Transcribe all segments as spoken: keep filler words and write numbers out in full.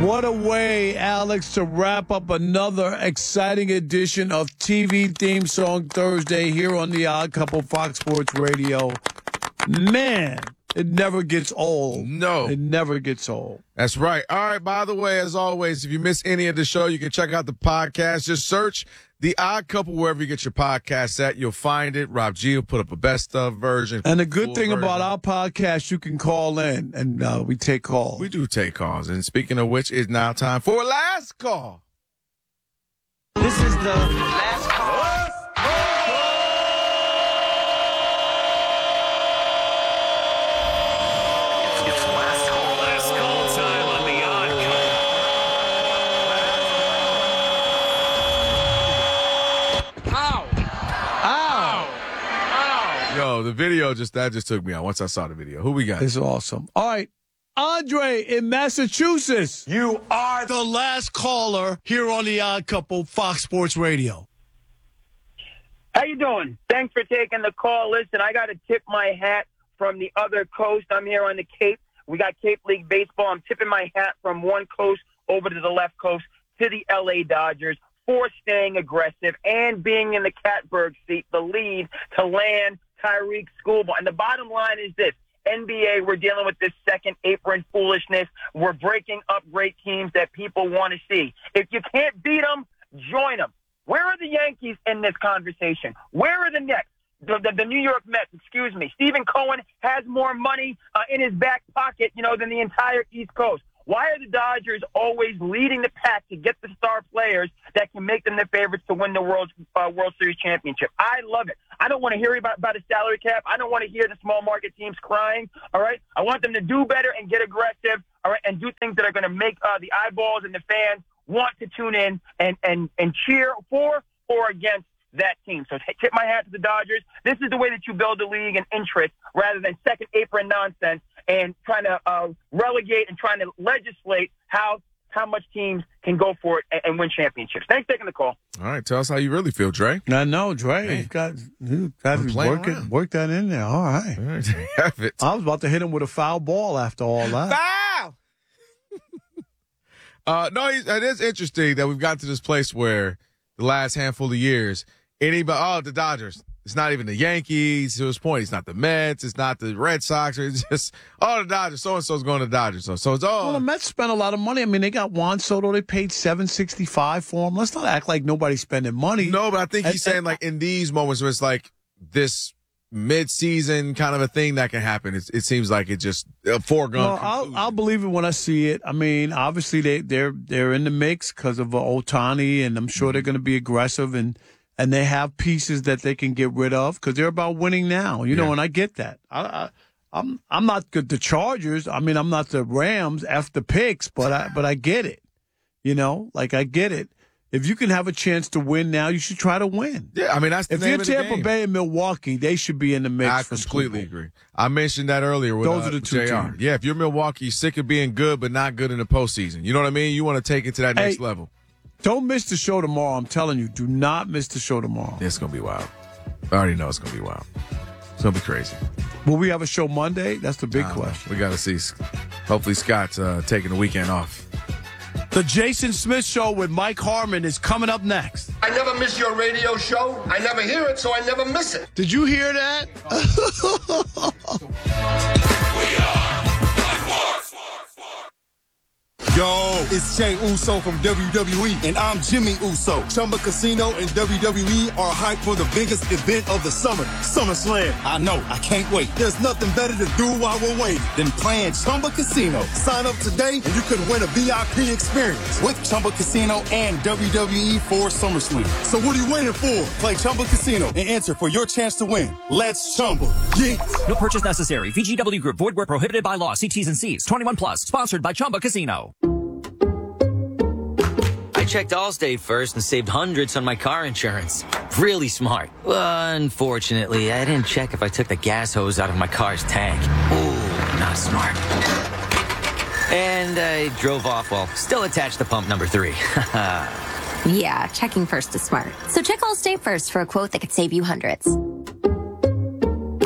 What a way, Alex, to wrap up another exciting edition of T V Theme Song Thursday here on The Odd Couple, Fox Sports Radio. Man, it never gets old. No. It never gets old. That's right. All right, by the way, as always, if you miss any of the show, you can check out the podcast. Just search The Odd Couple wherever you get your podcasts at. You'll find it. Rob G will put up a best of version. And the good thing version. about our podcast, you can call in, and uh, we take calls. We do take calls. And speaking of which, it's now time for last call. This is the last call. It's last call. Last call time on The Odd Couple. Ow! Ow! Ow! Yo, the video just that just took me out once I saw the video. Who we got? It's awesome. All right. Andre in Massachusetts. You are The last caller here on The Odd Couple, Fox Sports Radio. How you doing? Thanks for taking the call. Listen, I got to tip my hat from the other coast. I'm here on the Cape. We got Cape League Baseball. I'm tipping my hat from one coast over to the left coast to the L A Dodgers for staying aggressive and being in the catbird seat, the lead to land Tyreek Schoolboy. And the bottom line is this. N B A, we're dealing with this second apron foolishness. We're breaking up great teams that people want to see. If you can't beat them, join them. Where are the Yankees in this conversation? Where are the Nets? The, the, the New York Mets, excuse me. Stephen Cohen has more money uh, in his back pocket, you know, than the entire East Coast. Why are the Dodgers always leading the pack to get the star players that can make them the favorites to win the World uh, World Series championship? I love it. I don't want to hear about, about a salary cap. I don't want to hear the small market teams crying, all right? I want them to do better and get aggressive, all right, and do things that are going to make uh, the eyeballs and the fans want to tune in and, and, and cheer for or against that team. So tip my hat to the Dodgers. This is the way that you build a league and interest rather than second apron nonsense and trying to uh, relegate and trying to legislate how how much teams can go for it and, and win championships. Thanks for taking the call. All right, tell us how you really feel, Dre. I know, Dre. Hey. You got, you got I'm to playing work, it, around. work that in there. All right. All right, there you have it. I was about to hit him with a foul ball after all that. Foul! uh, no, he's, it is interesting that we've got to this place where the last handful of years, anybody, oh, the Dodgers. It's not even the Yankees. To his point, it's not the Mets. It's not the Red Sox. It's just, oh, the Dodgers. So-and-so's going to the Dodgers. So, so it's, oh. Well, the Mets spent a lot of money. I mean, they got Juan Soto. They paid seven sixty-five for him. Let's not act like nobody's spending money. No, but I think he's And- saying, and- like, in these moments where it's like this mid-season kind of a thing that can happen, it, it seems like it just a foregone Well, I'll, conclusion. I'll believe it when I see it. I mean, obviously they they're they're in the mix because of uh, Ohtani, and I'm sure Mm-hmm. they're going to be aggressive, and and they have pieces that they can get rid of because they're about winning now. You know, Yeah. and I get that. I, I I'm I'm not good the Chargers. I mean, I'm not the Rams after picks, but I but I get it. You know, like I get it. If you can have a chance to win now, you should try to win. Yeah, I mean, that's the If name you're of the Tampa game. Bay and Milwaukee, they should be in the mix. I for completely Super Bowl. agree. I mentioned that earlier with Those uh, are the two J R. teams. Yeah, if you're Milwaukee, sick of being good but not good in the postseason. You know what I mean? You want to take it to that next Hey. level. Don't miss the show tomorrow. I'm telling you, do not miss the show tomorrow. It's going to be wild. I already know it's going to be wild. It's going to be crazy. Will we have a show Monday? That's the big I don't know. question. We got to see. Hopefully Scott's uh, taking the weekend off. The Jason Smith Show with Mike Harmon is coming up next. I never miss your radio show. I never hear it, so I never miss it. Did you hear that? Yo, it's Jay Uso from W W E, and I'm Jimmy Uso. Chumba Casino and W W E are hyped for the biggest event of the summer, SummerSlam. I know, I can't wait. There's nothing better to do while we're waiting than playing Chumba Casino. Sign up today, and you could win a V I P experience with Chumba Casino and W W E for SummerSlam. So what are you waiting for? Play Chumba Casino and enter for your chance to win. Let's Chumba. Yeah. No purchase necessary. V G W Group. Void where prohibited by law. See T's and C's. twenty-one plus. Sponsored by Chumba Casino. I checked Allstate first and saved hundreds on my car insurance. Really smart. Unfortunately, I didn't check if I took the gas hose out of my car's tank. Ooh, not smart. And I drove off while still attached to pump number three. Yeah, checking first is smart. So check Allstate first for a quote that could save you hundreds.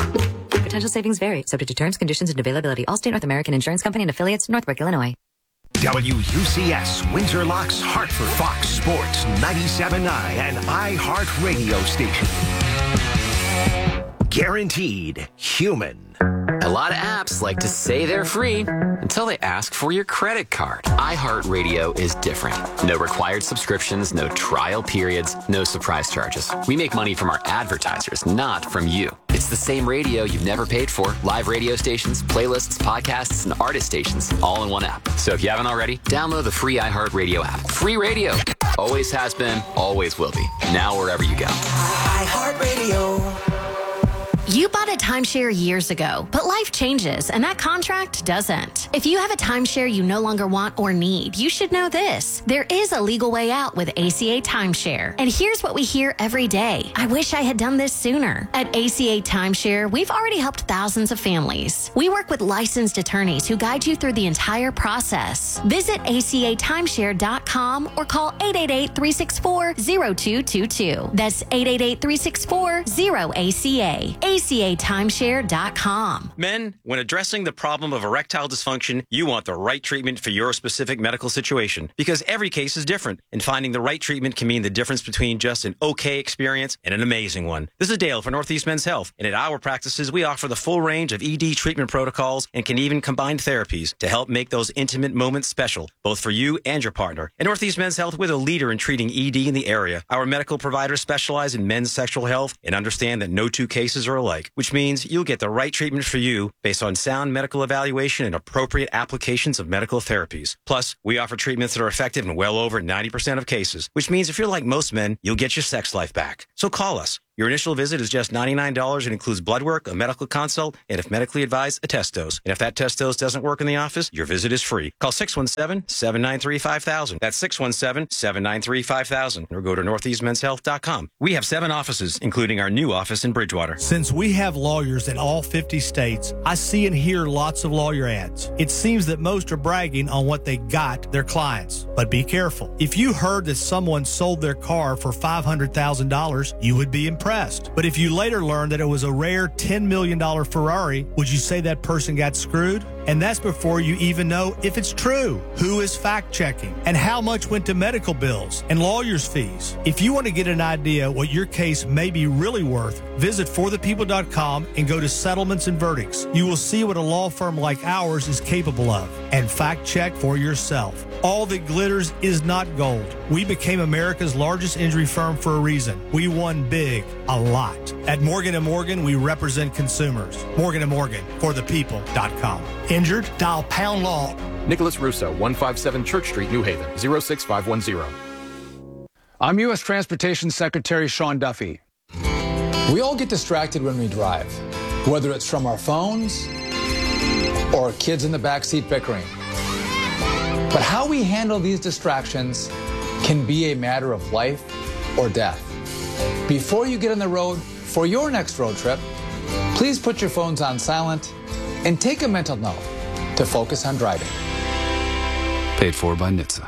Potential savings vary, subject to terms, conditions, and availability. Allstate North American Insurance Company and affiliates, Northbrook, Illinois. W U C S, Windsor Locks, Hartford, Fox Sports, ninety-seven point nine, and iHeartRadio station. Guaranteed human. A lot of apps like to say they're free until they ask for your credit card. iHeartRadio is different. No required subscriptions, no trial periods, no surprise charges. We make money from our advertisers, not from you. It's the same radio you've never paid for. Live radio stations, playlists, podcasts, and artist stations, all in one app. So if you haven't already, download the free iHeartRadio app. Free radio. Always has been, always will be. Now wherever you go. iHeartRadio. You bought a timeshare years ago, but life changes and that contract doesn't. If you have a timeshare you no longer want or need, you should know this. There is a legal way out with A C A Timeshare. And here's what we hear every day. I wish I had done this sooner. At A C A Timeshare, we've already helped thousands of families. We work with licensed attorneys who guide you through the entire process. Visit A C A timeshare dot com or call eight eight eight, three six four, zero two two two. That's eight eight eight, three six four, zero A C A. A C A timeshare dot com. Men, when addressing the problem of erectile dysfunction, you want the right treatment for your specific medical situation because every case is different, and finding the right treatment can mean the difference between just an okay experience and an amazing one. This is Dale for Northeast Men's Health, and at our practices, we offer the full range of E D treatment protocols and can even combine therapies to help make those intimate moments special, both for you and your partner. At Northeast Men's Health, we're the leader in treating E D in the area. Our medical providers specialize in men's sexual health and understand that no two cases are alike, which means you'll get the right treatment for you based on sound medical evaluation and appropriate applications of medical therapies. Plus, we offer treatments that are effective in well over ninety percent of cases, which means if you're like most men, you'll get your sex life back. So call us. Your initial visit is just ninety-nine dollars and includes blood work, a medical consult, and if medically advised, a test dose. And if that test dose doesn't work in the office, your visit is free. Call six one seven, seven nine three, five thousand. That's six one seven, seven nine three, five thousand. Or go to northeast men's health dot com. We have seven offices, including our new office in Bridgewater. Since we have lawyers in all fifty states, I see and hear lots of lawyer ads. It seems that most are bragging on what they got their clients. But be careful. If you heard that someone sold their car for five hundred thousand dollars, you would be impressed. But if you later learned that it was a rare ten million dollars Ferrari, would you say that person got screwed? And that's before you even know if it's true. Who is fact checking? And how much went to medical bills and lawyers' fees? If you want to get an idea what your case may be really worth, visit for the people dot com and go to settlements and verdicts. You will see what a law firm like ours is capable of. And fact check for yourself. All that glitters is not gold. We became America's largest injury firm for a reason. We won big, a lot. At Morgan and Morgan, we represent consumers. Morgan and Morgan, for the people dot com. Injured? Dial pound law. Nicholas Russo, one fifty-seven Church Street, New Haven, zero six five one zero. I'm U S Transportation Secretary Sean Duffy. We all get distracted when we drive, whether it's from our phones or kids in the backseat bickering. But how we handle these distractions can be a matter of life or death. Before you get on the road for your next road trip, please put your phones on silent and take a mental note to focus on driving. Paid for by N H T S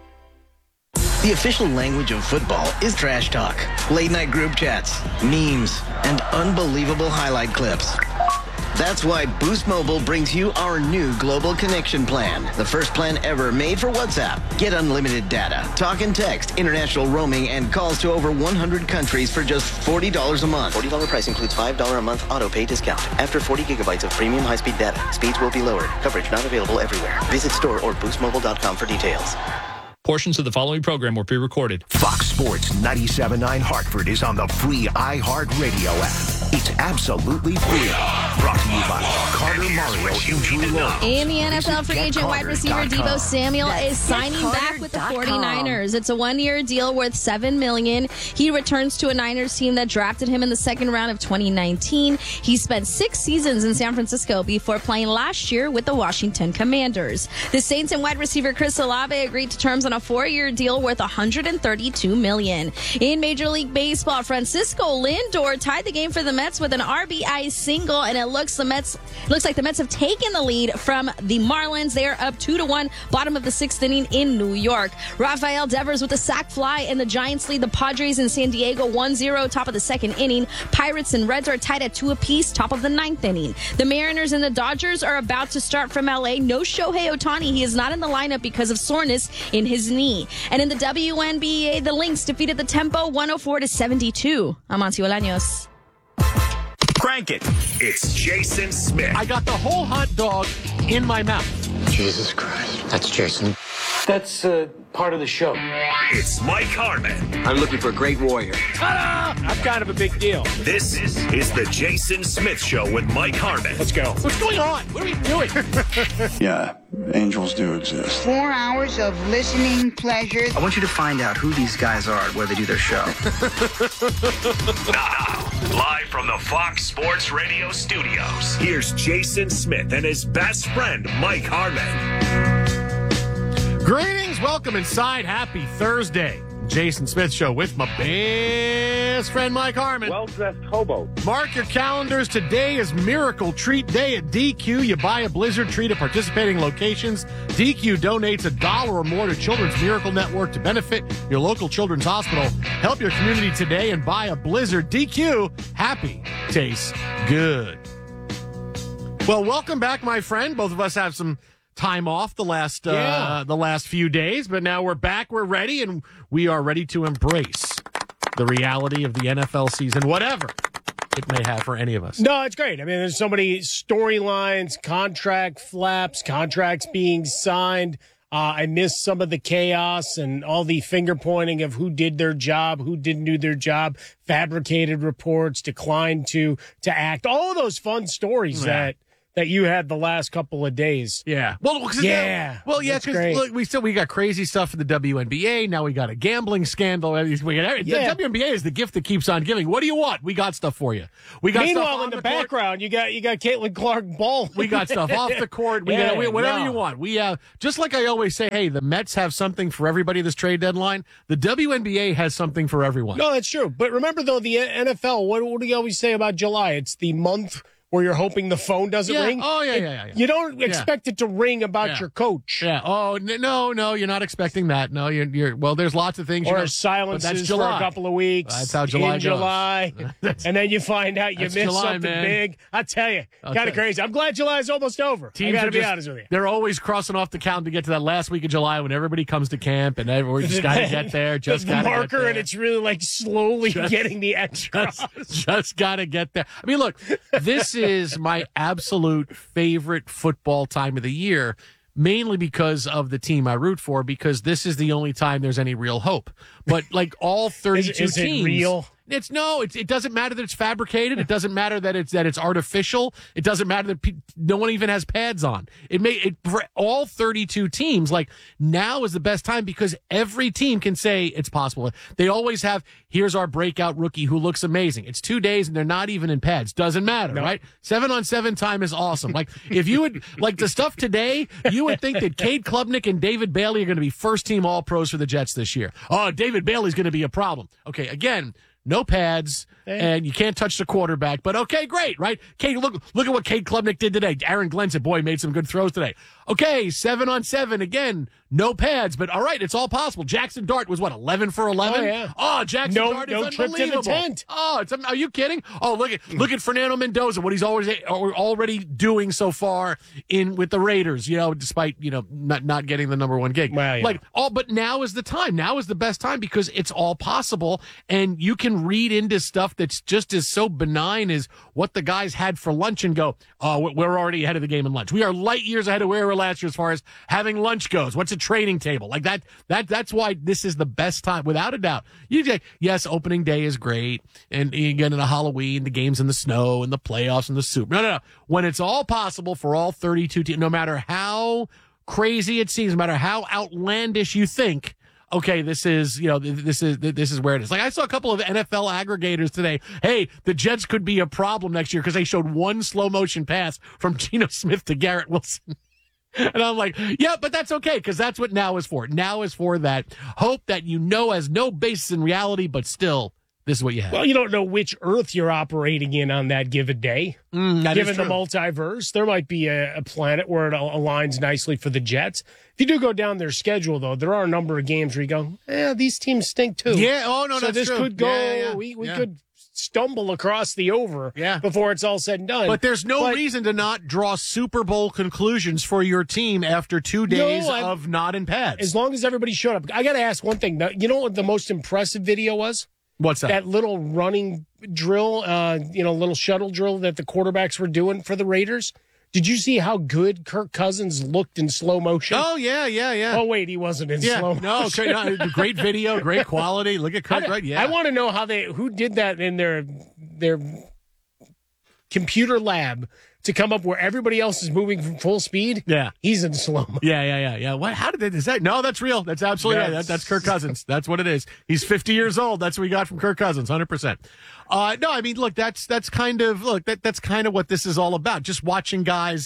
A. The official language of football is trash talk, late night group chats, memes, and unbelievable highlight clips. That's why Boost Mobile brings you our new Global Connection plan, the first plan ever made for WhatsApp. Get unlimited data, talk and text, international roaming, and calls to over one hundred countries for just forty dollars a month. forty dollars price includes five dollars a month auto pay discount. After forty gigabytes of premium high-speed data, speeds will be lowered. Coverage not available everywhere. Visit store or boost mobile dot com for details. Portions of the following program were pre-recorded. Fox Sports ninety-seven point nine Hartford is on the free iHeartRadio app. It's absolutely free. Brought to you by Carter Mario Injury Law. In the N F L, free agent wide receiver Deebo Samuel is signing back with the forty-niners. It's a one-year deal worth seven million dollars. He returns to a Niners team that drafted him in the second round of twenty nineteen. He spent six seasons in San Francisco before playing last year with the Washington Commanders. The Saints and wide receiver Chris Olave agreed to terms on on a four-year deal worth one hundred thirty-two million dollars. In Major League Baseball, Francisco Lindor tied the game for the Mets with an R B I single, and it looks the Mets looks like the Mets have taken the lead from the Marlins. They are up two to one, bottom of the sixth inning in New York. Rafael Devers with a sac fly, and the Giants lead the Padres in San Diego one zero, top of the second inning. Pirates and Reds are tied at two apiece, top of the ninth inning. The Mariners and the Dodgers are about to start from L A. No Shohei Ohtani. He is not in the lineup because of soreness in his knee. And in the W N B A, the Lynx defeated the Tempo one oh four to seventy-two. I'm Amancio Bolaños. Crank it. It's Jason Smith. I got the whole hot dog in my mouth. Jesus Christ. That's Jason. That's uh, part of the show. It's Mike Harmon. I'm looking for a great warrior. Ta-da! I'm kind of a big deal. This is the Jason Smith Show with Mike Harmon. Let's go. What's going on? What are we doing? Yeah, angels do exist. Four hours of listening pleasure. I want you to find out who these guys are, where they do their show. Now, live from the Fox Sports Radio studios, here's Jason Smith and his best friend, Mike Harmon. Greetings, welcome inside. Happy Thursday. Jason Smith Show with my best friend Mike Harmon. Well-dressed hobo. Mark your calendars. Today is Miracle Treat Day at D Q. You buy a Blizzard treat at participating locations. D Q donates a dollar or more to Children's Miracle Network to benefit your local children's hospital. Help your community today and buy a Blizzard. D Q, happy tastes good. Well, welcome back, my friend. Both of us have some time off the last uh, yeah. the last few days, but now we're back, we're ready, and we are ready to embrace the reality of the N F L season, whatever it may have for any of us. No, it's great. I mean, there's so many storylines, contract flaps, contracts being signed. Uh, I missed some of the chaos and all the finger pointing of who did their job, who didn't do their job, fabricated reports, declined to to act. All of those fun stories yeah. that that you had the last couple of days. Yeah. Well, yeah. Well, yeah, because we still we got crazy stuff for the W N B A. Now we got a gambling scandal. We got everything. Yeah. The W N B A is the gift that keeps on giving. What do you want? We got stuff for you. We got Meanwhile, stuff in the, the background, you got you got Caitlin Clark ball. We got stuff off the court. We yeah, got we, whatever no. you want. We have just like I always say. Hey, the Mets have something for everybody this trade deadline. The W N B A has something for everyone. No, that's true. But remember though, the N F L. What, what do you always say about July? It's the month where you're hoping the phone doesn't yeah. ring. Oh, yeah, it, yeah, yeah, yeah. You don't expect yeah. it to ring about yeah. your coach. Yeah. Oh, n- no, no, you're not expecting that. No, you're, you're well, there's lots of things. Or you know, silences that's July. for a couple of weeks. That's how July in goes. July. And then you find out you missed July, something man. big. I tell you, kind of crazy. I'm glad July's almost over. Teams I got to be just, honest with you. They're always crossing off the calendar to get to that last week of July when everybody comes to camp and everyone just got to get there. Just the got to marker, get there. and it's really like slowly just, getting the extra. Just, just got to get there. I mean, look, this is my absolute favorite football time of the year, mainly because of the team I root for, because this is the only time there's any real hope. But like all thirty-two is, is teams, it real? It's no. It, it doesn't matter that it's fabricated. It doesn't matter that it's that it's artificial. It doesn't matter that pe- no one even has pads on. It may it for all thirty-two teams. Like now is the best time because every team can say it's possible. They always have. Here's our breakout rookie who looks amazing. It's two days and they're not even in pads. Doesn't matter, no. right? Seven on seven time is awesome. Like if you would like the stuff today, you would think that Cade Klubnik and David Bailey are going to be first team All Pros for the Jets this year. Oh, David Bailey's going to be a problem. Okay, again. No pads, and you can't touch the quarterback. But okay, great, right? Kate, look, look at what Cade Klubnik did today. Aaron Glenn said, boy, made some good throws today. Okay, seven on seven again. No pads, but all right, it's all possible. Jackson Dart was what, eleven for eleven? Oh, yeah. Oh, Jackson no, Dart no is trip to the unbelievable. tent. Oh, it's, are you kidding? Oh, look at look at Fernando Mendoza, what he's always already doing so far in with the Raiders. You know, despite you know not not getting the number one gig. Well, yeah. Like all, but now is the time. Now is the best time because it's all possible, and you can read into stuff that's just as so benign as what the guys had for lunch and go, oh, we're already ahead of the game in lunch. We are light years ahead of where we were last year as far as having lunch goes. What's a training table? Like that, that, that's why this is the best time, without a doubt. You say, yes, opening day is great. And you get into Halloween, the games in the snow and the playoffs and the soup. No, no, no. When it's all possible for all thirty-two teams, no matter how crazy it seems, no matter how outlandish you think, okay, this is, you know, this is, this is where it is. Like I saw a couple of N F L aggregators today. Hey, the Jets could be a problem next year because they showed one slow motion pass from Geno Smith to Garrett Wilson. And I'm like, yeah, but that's okay, because that's what now is for. Now is for that hope that you know has no basis in reality, but still, this is what you have. Well, you don't know which Earth you're operating in on that given day. Mm, that given is the true. multiverse, there might be a, a planet where it al- aligns nicely for the Jets. If you do go down their schedule, though, there are a number of games where you go, yeah, these teams stink too. Yeah, oh, no, so that's this true. could go, Yeah, yeah, we, we yeah. could stumble across the over Yeah. before it's all said and done. But there's no But- reason to not draw Super Bowl conclusions for your team after two days I'm- of not in pads. As long as everybody showed up. I got to ask one thing. Now, you know what the most impressive video was? What's that? That little running drill, uh, you know, little shuttle drill that the quarterbacks were doing for the Raiders. Did you see how good Kirk Cousins looked in slow motion? Oh, yeah, yeah, yeah. Oh, wait, he wasn't in yeah, slow no, motion. great, no, great video, great quality. Look at Kirk, I, right? Yeah. I want to know how they, who did that in their, their computer lab to come up where everybody else is moving from full speed. Yeah. He's in slow motion. Yeah, yeah, yeah, yeah. What? How did they? Is that? No, that's real. That's absolutely right. That's- That, that's Kirk Cousins. That's what it is. He's fifty years old. That's what we got from Kirk Cousins. Hundred percent. Uh, no, I mean, look, that's that's kind of look that that's kind of what this is all about. Just watching guys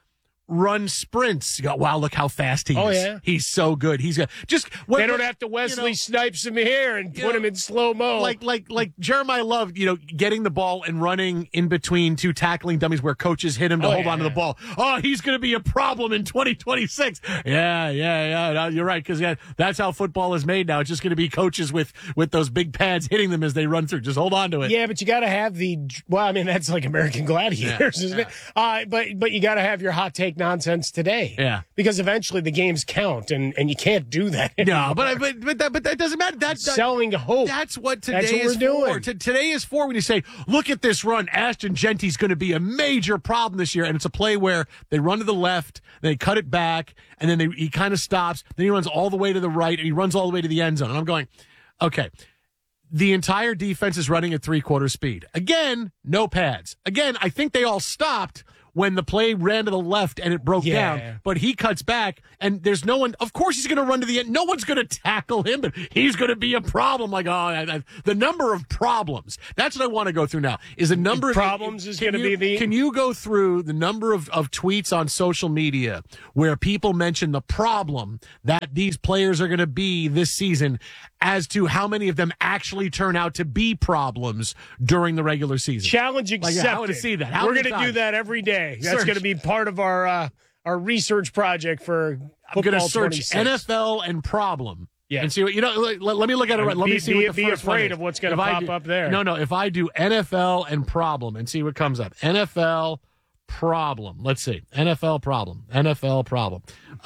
run sprints. You go, wow, look how fast he Oh, is. yeah. He's so good. He's got just when, They don't have to Wesley you know, Snipes him here and you put know, him in slow mo. Like like like Jeremiah Love, you know, getting the ball and running in between two tackling dummies where coaches hit him to Oh, hold yeah, on to the yeah. ball. Oh, he's going to be a problem in twenty twenty-six. Yeah, yeah, yeah. No, you're right, because yeah, that's how football is made now. It's just going to be coaches with with those big pads hitting them as they run through. Just hold on to it. Yeah, but you got to have the. Well, I mean, that's like American Gladiators, Yeah, isn't yeah. it? Uh, but but you got to have your hot take nonsense today. Yeah. because eventually the games count, and, and you can't do that No, anymore. but but but that but that doesn't matter. That, that selling hope. That's what today That's what is we're for. doing. T- today is for when you say, "Look at this run. Ashton Genty's going to be a major problem this year." And it's a play where they run to the left, they cut it back, and then they, he kind of stops. Then he runs all the way to the right, and he runs all the way to the end zone. And I'm going, okay. The entire defense is running at three-quarter speed. Again, no pads. Again, I think they all stopped when the play ran to the left and it broke Yeah. down. But he cuts back, and there's no one. Of course he's going to run to the end. No one's going to tackle him, but he's going to be a problem. Like, oh, I, I, the number of problems. That's what I want to go through now, is a number of Problems is can gonna you- be the- Can you go through the number of, of tweets on social media where people mention the problem that these players are going to be this season as to how many of them actually turn out to be problems during the regular season? Challenge Like, accepted. yeah, I want to see that. How We're many going to do times? that every day. That's Search. going to be part of our uh, our research project for I'm going to football search twenty-six. N F L and problem. Yeah. And see what, you know, let, let me look at it. Right. Let Be- me see be- what the be first one afraid is. of what's gonna If I pop do- up there. No, no. If I do N F L and problem and see what comes up. N F L problem. Let's see. N F L problem. N F L problem.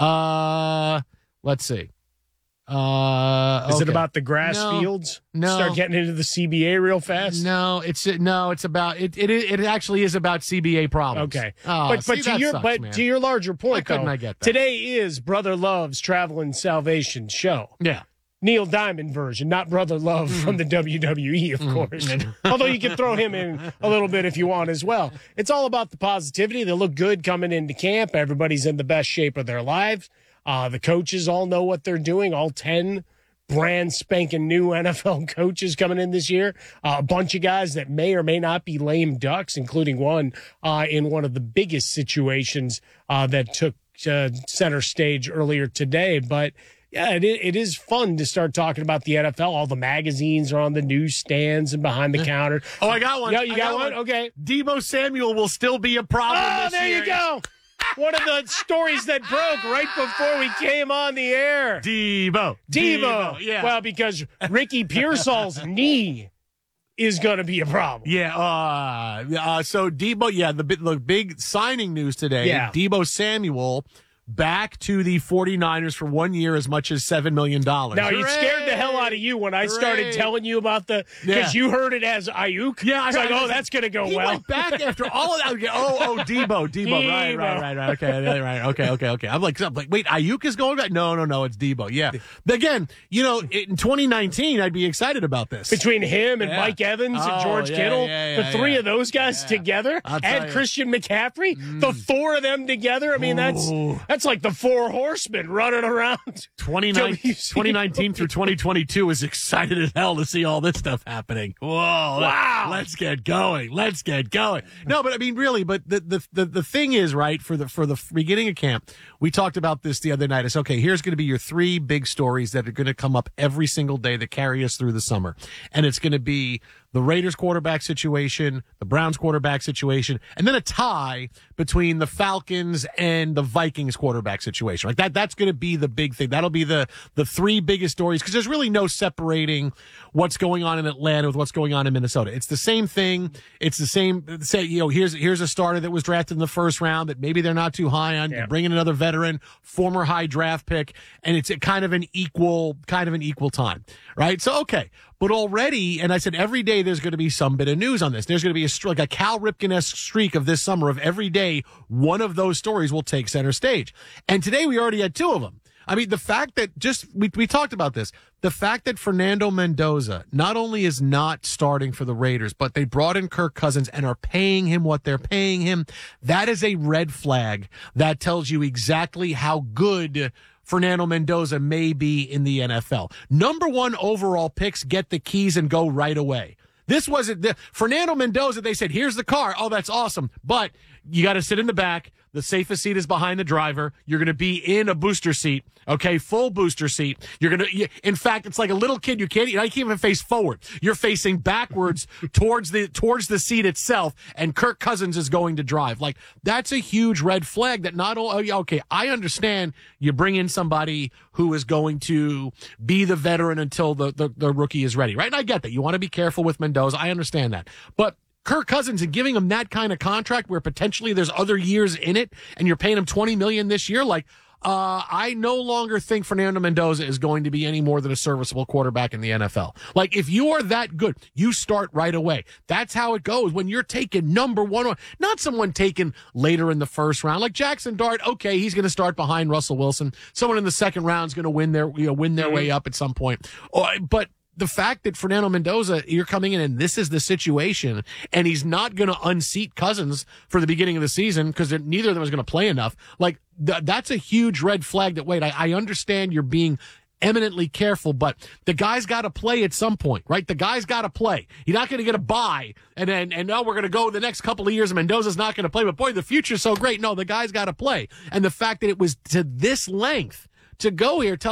Uh, let's see. Uh, Is it okay. about the grass No. fields? No. Start getting into the C B A real fast? No, it's no, it's about it. It it actually is about C B A problems. Okay, Oh, but see, but to that your sucks, but man. to your larger point, Why couldn't though, I get that? today is Brother Love's Travel and Salvation show. Yeah. Neil Diamond version, not Brother Love Mm-hmm. from the W W E, of course. Although you can throw him in a little bit if you want as well. It's all about the positivity. They look good coming into camp. Everybody's in the best shape of their lives. Uh, the coaches all know what they're doing. All ten brand spanking new N F L coaches coming in this year. Uh, a bunch of guys that may or may not be lame ducks, including one uh, in one of the biggest situations uh, that took uh, center stage earlier today. But yeah, it, it is fun to start talking about the N F L. All the magazines are on the newsstands and behind the counter. Oh, I got one. Yeah, you I got, one? Okay. Debo Samuel will still be a problem. Oh, this there year. you go. One of the stories that broke right before we came on the air. Debo. Devo. Devo, yeah. Well, because Ricky Pearsall's knee is going to be a problem. Yeah. Uh, uh, so Debo, yeah, the, big- the big signing news today. Yeah. Debo Samuel back to the 49ers for one year, as much as seven million dollars. Now, it scared the hell out of you when I started Hooray. telling you about the, because Yeah. you heard it as Ayuk. Yeah, I It's like, heard- oh, that's going to go He well. went back after all of that. Okay, Oh, oh, Debo, Debo, right, right, right, right. Okay, right, right. Okay, okay, okay. I'm like, I'm like, wait, Ayuk is going back? No, no, no, it's Debo. Yeah. Again, you know, in twenty nineteen, I'd be excited about this. Between him and Yeah. Mike Evans and Oh, George yeah, Kittle, yeah, yeah, the three yeah. of those guys together, I'll tell and you. Christian McCaffrey, the four of them together. I mean, that's Ooh. that's That's like the four horsemen running around. twenty nineteen through twenty twenty-two is excited as hell to see all this stuff happening. Whoa. Wow. Let's get going. Let's get going. No, but I mean, really, but the, the, the, the thing is, right, for the, for the beginning of camp, we talked about this the other night. It's okay, here's going to be your three big stories that are going to come up every single day that carry us through the summer. And it's going to be the Raiders quarterback situation, the Browns quarterback situation, and then a tie between the Falcons and the Vikings quarterback situation. Like that, that's going to be the big thing. That'll be the, the three biggest stories because there's really no separating what's going on in Atlanta with what's going on in Minnesota. It's the same thing. It's the same. Say, you know, here's, here's a starter that was drafted in the first round that maybe they're not too high on. Yeah. Bring in another veteran, former high draft pick, and it's a kind of an equal, kind of an equal time, right? So, okay. But already, and I said every day there's going to be some bit of news on this. There's going to be a like a Cal Ripken-esque streak of this summer of every day one of those stories will take center stage. And today we already had two of them. I mean, the fact that just, we, we talked about this, the fact that Fernando Mendoza not only is not starting for the Raiders, but they brought in Kirk Cousins and are paying him what they're paying him, that is a red flag that tells you exactly how good Fernando Mendoza may be in the N F L. Number one overall picks get the keys and go right away. This wasn't the Fernando Mendoza. They said, here's the car. Oh, that's awesome. But you got to sit in the back. The safest seat is behind the driver. You're going to be in a booster seat. Okay. Full booster seat. You're going to, in fact, it's like a little kid. You can't, you can't even face forward. You're facing backwards towards the, towards the seat itself. And Kirk Cousins is going to drive. Like that's a huge red flag that not only, okay, I understand you bring in somebody who is going to be the veteran until the, the, the rookie is ready. Right. And I get that. You want to be careful with Mendoza. I understand that. But Kirk Cousins and giving him that kind of contract where potentially there's other years in it and you're paying him twenty million dollars this year, like, uh, I no longer think Fernando Mendoza is going to be any more than a serviceable quarterback in the N F L. Like, if you are that good, you start right away. That's how it goes when you're taking number one, not someone taken later in the first round. Like Jackson Dart, okay, he's going to start behind Russell Wilson. Someone in the second round is going to win their, you know, win their way up at some point. Oh, but the fact that Fernando Mendoza, you're coming in and this is the situation, and he's not going to unseat Cousins for the beginning of the season because neither of them is going to play enough. Like, th- that's a huge red flag that, wait, I, I understand you're being eminently careful, but the guy's got to play at some point, right? The guy's got to play. You're not going to get a bye and then, and now we're going to go the next couple of years and Mendoza's not going to play, but boy, the future's so great. No, the guy's got to play. And the fact that it was to this length to go here tells